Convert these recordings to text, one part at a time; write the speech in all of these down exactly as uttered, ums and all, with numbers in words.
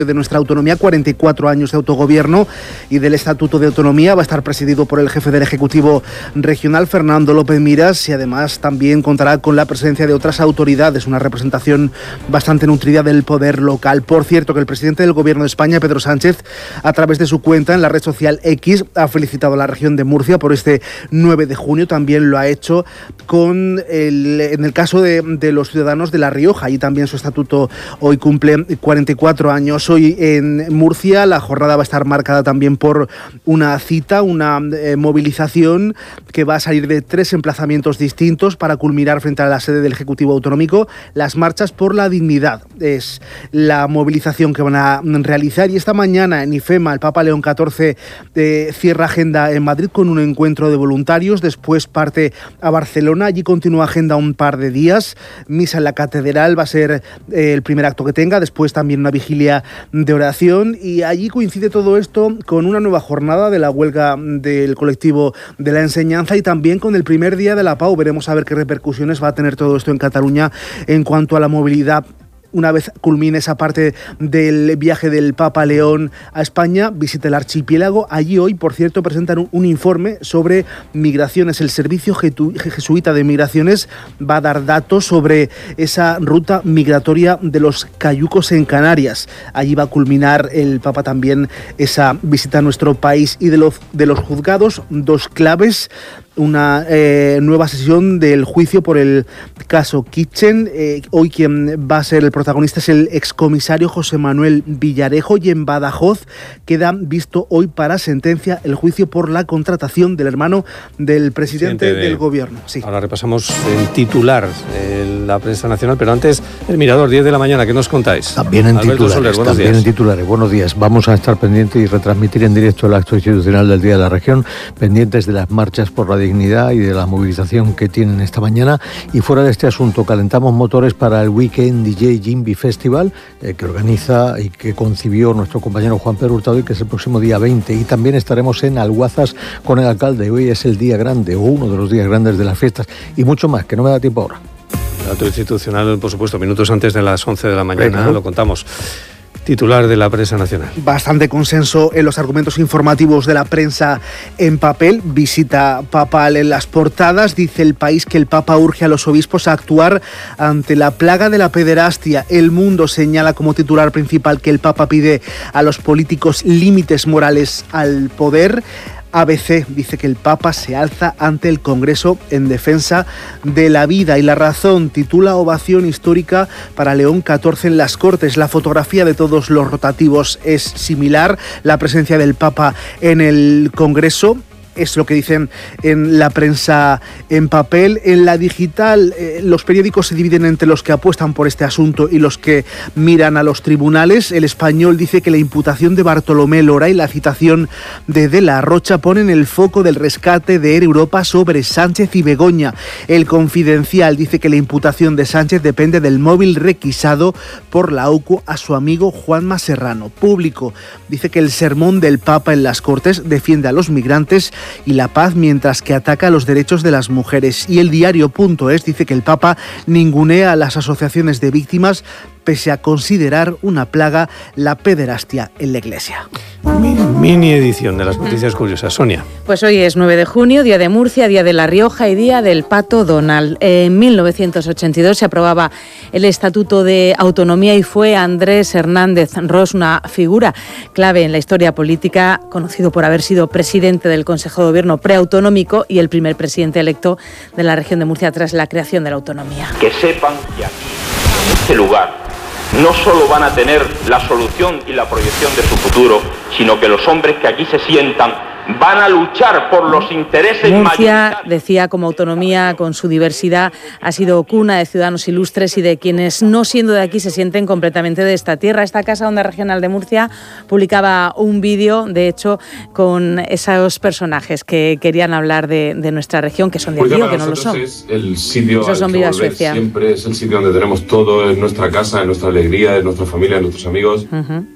de nuestra autonomía, cuarenta y cuatro años de autogobierno y del Estatuto de Autonomía. Va a estar presidido por el jefe del Ejecutivo Regional, Fernando López Miras, y además también contará con la presencia de otras autoridades, una representación bastante nutrida del poder local. Por cierto, que el presidente del Gobierno de España, Pedro Sánchez, a través de su cuenta en la red social X, ha felicitado a la región de Murcia por este nueve de junio. También lo ha hecho con el, en el caso de, de los ciudadanos de La Rioja, y también su estatuto hoy cumple cuarenta y cuatro años. Hoy en Murcia la jornada va a estar marcada también por una cita, una eh, movilización que va a salir de tres emplazamientos distintos para culminar frente a la sede del Ejecutivo Autonómico las marchas por la dignidad. Es la movilización que van a realizar, y esta mañana en IFEMA el Papa León catorce eh, cierra agenda en Madrid con un encuentro de voluntarios, después parte a Barcelona, allí continúa agenda un par de días, misa en la catedral va a ser eh, el primer acto que tenga, después también una vigilia de oración, y allí coincide todo esto con una nueva jornada de la huelga del colectivo de la enseñanza y también con el primer día de la P A U. Veremos a ver qué repercusiones va a tener todo esto en Cataluña en cuanto a la movilidad. Una vez culmine esa parte del viaje del Papa León a España, visita el archipiélago. Allí hoy, por cierto, presentan un, un informe sobre migraciones. El Servicio Jesuita de Migraciones va a dar datos sobre esa ruta migratoria de los cayucos en Canarias. Allí va a culminar el Papa también esa visita a nuestro país. Y de los, de los juzgados, dos claves. Una eh, nueva sesión del juicio por el caso Kitchen. Eh, hoy quien va a ser el protagonista es el excomisario José Manuel Villarejo, y en Badajoz queda visto hoy para sentencia el juicio por la contratación del hermano del presidente de, del gobierno. Sí. Ahora repasamos en titular eh, la prensa nacional, pero antes el Mirador, diez de la mañana, ¿qué nos contáis? También en Alberto titulares, Soler, buenos también días. en titulares. Buenos días. Vamos a estar pendientes y retransmitir en directo el acto institucional del Día de la Región, pendientes de las marchas por la dignidad y de la movilización que tienen esta mañana. Y fuera de este asunto, calentamos motores para el Weekend D J Jimby Festival, eh, que organiza y que concibió nuestro compañero Juan Pedro Hurtado, y que es el próximo día veinte. Y también estaremos en Alguazas con el alcalde. Hoy es el día grande, o uno de los días grandes de las fiestas, y mucho más, que no me da tiempo ahora. El acto institucional, por supuesto, minutos antes de las once de la mañana, Venga, ¿no? Lo contamos. Titular de la prensa nacional. Bastante consenso en los argumentos informativos de la prensa en papel. Visita papal en las portadas. Dice El País que el Papa urge a los obispos a actuar ante la plaga de la pederastia. El Mundo señala como titular principal que el Papa pide a los políticos límites morales al poder. A B C dice que el Papa se alza ante el Congreso en defensa de la vida. Y La Razón titula Ovación histórica para León catorce en las Cortes. La fotografía de todos los rotativos es similar. La presencia del Papa en el Congreso es lo que dicen en la prensa en papel. En la digital, eh, los periódicos se dividen entre los que apuestan por este asunto y los que miran a los tribunales. El Español dice que la imputación de Bartolomé Lora y la citación de De la Rocha ponen el foco del rescate de Air Europa sobre Sánchez y Begoña. El Confidencial dice que la imputación de Sánchez depende del móvil requisado por la O C U a su amigo Juanma Serrano. Público dice que el sermón del Papa en las Cortes defiende a los migrantes y la paz, mientras que ataca los derechos de las mujeres. Y el diario.es dice que el Papa ningunea a las asociaciones de víctimas pese a considerar una plaga la pederastia en la Iglesia. Mini, mini edición de las noticias curiosas. Sonia. Pues hoy es nueve de junio, día de Murcia, día de La Rioja y día del Pato Donald. En mil novecientos ochenta y dos se aprobaba el Estatuto de Autonomía y fue Andrés Hernández Ros, una figura clave en la historia política, conocido por haber sido presidente del Consejo de Gobierno preautonómico y el primer presidente electo de la región de Murcia tras la creación de la autonomía. Que sepan que aquí, en este lugar, no solo van a tener la solución y la proyección de su futuro, sino que los hombres que aquí se sientan van a luchar por los intereses Murcia, decía, como autonomía, con su diversidad, ha sido cuna de ciudadanos ilustres y de quienes, no siendo de aquí, se sienten completamente de esta tierra. Esta Casa Onda Regional de Murcia publicaba un vídeo, de hecho, con esos personajes que querían hablar de, de nuestra región, que son de aquí o que no lo son. Es el sitio Esos son Viva Suecia. Siempre es el sitio donde tenemos todo, en nuestra casa, en nuestra alegría, en nuestra familia, en nuestros amigos. Uh-huh.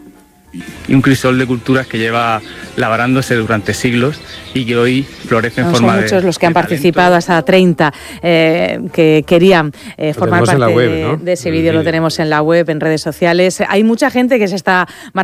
y un crisol de culturas que lleva labrándose durante siglos y que hoy florece en no, forma de... Son muchos los que han talento. participado, hasta treinta eh, que querían eh, formar parte web, de, ¿no? de ese El vídeo, lo vídeo. tenemos en la web, en redes sociales. Hay mucha gente que se está